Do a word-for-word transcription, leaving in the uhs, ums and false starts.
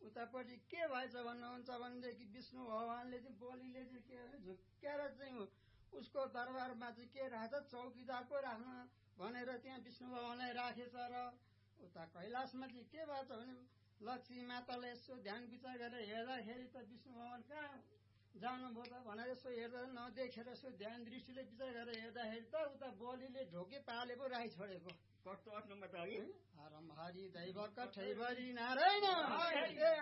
उतापट्टि के भएछ भन्नुहुन्छ भनेदेखि विष्णु भगवानले चाहिँ बलिले चाहिँ के झुक्क्याएर चाहिँ उसको दरबारमा चाहिँ के राख्छ चौकीदार पो राख्न भनेर त्यहाँ विष्णु भगवानलाई राखेछ र उता कैलाशमा चाहिँ के भएछ भने लक्ष्मी माताले यसो ध्यान विचार गरेर हेर्दाखेरि त विष्णु भगवान कहाँ जानुभयो त भनेर यसो हेर्दा नदेखेर यसो ध्यान दृष्टिले विचार गरेर हेर्दाखेरि त उता बलिले ढोके पाले पो राखि छोडेको कस्तो अट्नुमा त है हरम हरि दैव कठैभरि नारायण